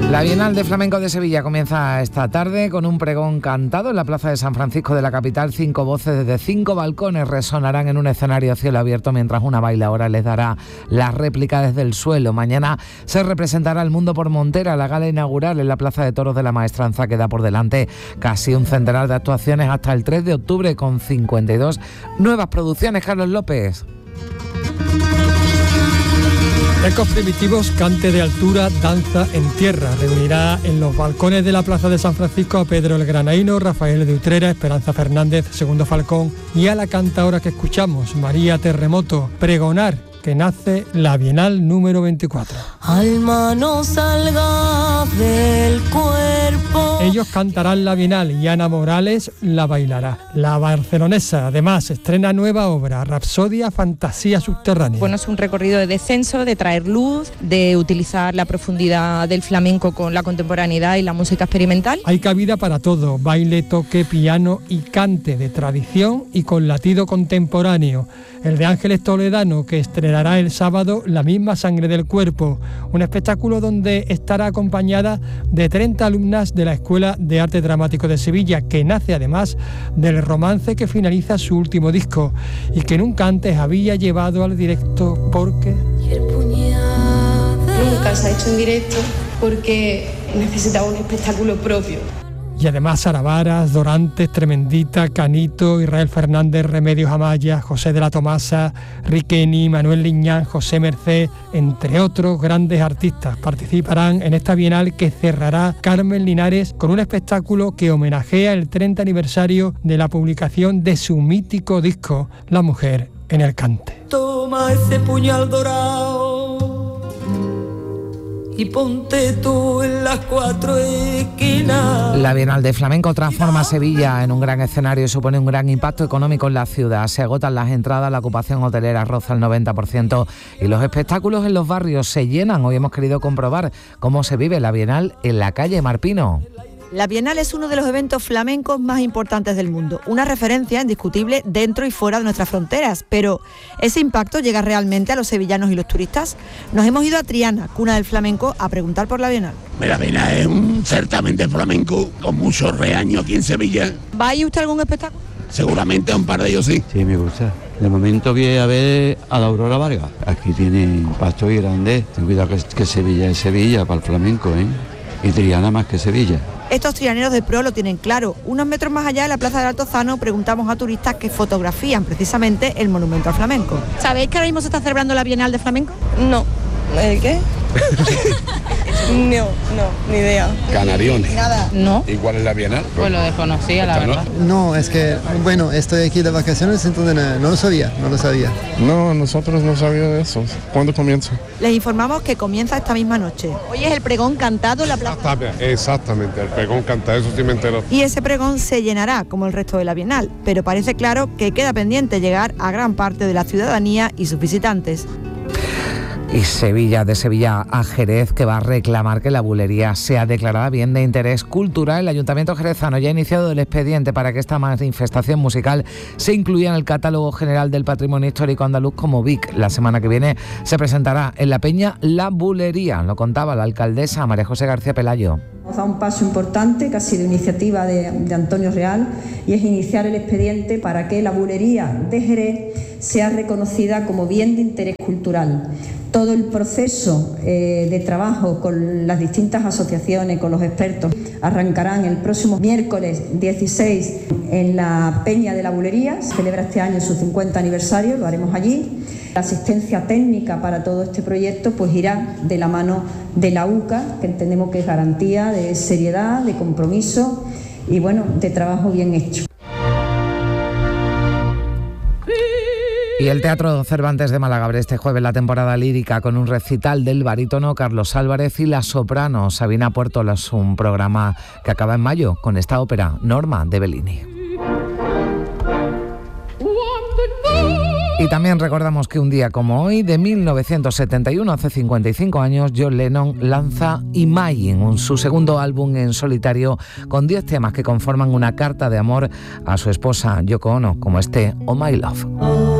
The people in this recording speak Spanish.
La Bienal de Flamenco de Sevilla comienza esta tarde con un pregón cantado en la Plaza de San Francisco de la capital. 5 voces desde 5 balcones resonarán en un escenario a cielo abierto mientras una bailaora les dará la réplica desde el suelo. Mañana se representará El Mundo por Montera, la gala inaugural en la Plaza de Toros de la Maestranza, que da por delante casi un centenar de actuaciones hasta el 3 de octubre con 52 nuevas producciones. Carlos López. Ecos primitivos, cante de altura, danza en tierra. Reunirá en los balcones de la Plaza de San Francisco a Pedro el Granaíno, Rafael de Utrera, Esperanza Fernández, Segundo Falcón y a la cantaora que escuchamos, María Terremoto, pregonar que nace la Bienal número 24. Alma no salga del cuerpo. Ellos cantarán la Bienal y Ana Morales la bailará. La barcelonesa además estrena nueva obra, Rapsodia Fantasía Subterránea. Bueno, es un recorrido de descenso, de traer luz, de utilizar la profundidad del flamenco con la contemporaneidad y la música experimental. Hay cabida para todo, baile, toque, piano y cante de tradición y con latido contemporáneo. El de Ángeles Toledano, que estrenará el sábado La misma sangre del cuerpo, un espectáculo donde estará acompañada de 30 alumnas de la Escuela de Arte Dramático de Sevilla, que nace además del romance que finaliza su último disco y que nunca antes había llevado al directo porque... Nunca se ha hecho en directo porque necesitaba un espectáculo propio. Y además Sara Varas, Dorantes, Tremendita, Canito, Israel Fernández, Remedios Amaya, José de la Tomasa, Riqueni, Manuel Liñán, José Merced, entre otros grandes artistas, participarán en esta Bienal que cerrará Carmen Linares con un espectáculo que homenajea el 30 aniversario de la publicación de su mítico disco, La mujer en el cante. Toma ese puñal dorado y ponte tú en las 4 esquinas. La Bienal de Flamenco transforma Sevilla en un gran escenario y supone un gran impacto económico en la ciudad. Se agotan las entradas, la ocupación hotelera roza el 90% y los espectáculos en los barrios se llenan. Hoy hemos querido comprobar cómo se vive la Bienal en la calle Marpino. La Bienal es uno de los eventos flamencos más importantes del mundo, una referencia indiscutible dentro y fuera de nuestras fronteras, pero ¿ese impacto llega realmente a los sevillanos y los turistas? Nos hemos ido a Triana, cuna del flamenco, a preguntar por la Bienal. La Bienal es un certamen de flamenco con mucho reaño aquí en Sevilla. ¿Va a ir usted a algún espectáculo? Seguramente a un par de ellos sí. Sí, me gusta. De momento voy a ver a la Aurora Vargas. Aquí tiene impacto y grande. Ten cuidado que Sevilla es Sevilla para el flamenco, ¿eh? Y Triana más que Sevilla. Estos trianeros de pro lo tienen claro. Unos metros más allá, en la Plaza del Altozano, preguntamos a turistas que fotografían precisamente el monumento al flamenco. ¿Sabéis que ahora mismo se está celebrando la Bienal de Flamenco? No. ¿El qué? No, ni idea. Canariones. Nada. ¿No? ¿Y cuál es la Bienal? Pues lo desconocía, la verdad. No, es que, bueno, estoy aquí de vacaciones, entonces no lo sabía. No, nosotros no sabíamos de eso. ¿Cuándo comienza? Les informamos que comienza esta misma noche. Hoy es el pregón cantado en la plaza. Exactamente, el pregón cantado, eso sí me entero. Y ese pregón se llenará, como el resto de la Bienal, pero parece claro que queda pendiente llegar a gran parte de la ciudadanía y sus visitantes. Y de Sevilla a Jerez, que va a reclamar que la bulería sea declarada bien de interés cultural. El Ayuntamiento jerezano ya ha iniciado el expediente para que esta manifestación musical se incluya en el Catálogo General del Patrimonio Histórico Andaluz como BIC. La semana que viene se presentará en La Peña la bulería, lo contaba la alcaldesa María José García Pelayo. Hemos dado un paso importante, casi de iniciativa de Antonio Real, y es iniciar el expediente para que la bulería de Jerez sea reconocida como bien de interés cultural. Todo el proceso de trabajo con las distintas asociaciones, con los expertos, arrancarán el próximo miércoles 16 en la Peña de la Bulería. Se celebra este año su 50 aniversario, lo haremos allí. La asistencia técnica para todo este proyecto pues irá de la mano de la UCA, que entendemos que es garantía de seriedad, de compromiso y bueno, de trabajo bien hecho. Y el Teatro Cervantes de Málaga abre este jueves la temporada lírica con un recital del barítono Carlos Álvarez y la soprano Sabina Puertolas, un programa que acaba en mayo con esta ópera, Norma de Bellini. Y también recordamos que un día como hoy, de 1971, hace 55 años, John Lennon lanza Imagine, su segundo álbum en solitario, con 10 temas que conforman una carta de amor a su esposa Yoko Ono, como este Oh My Love.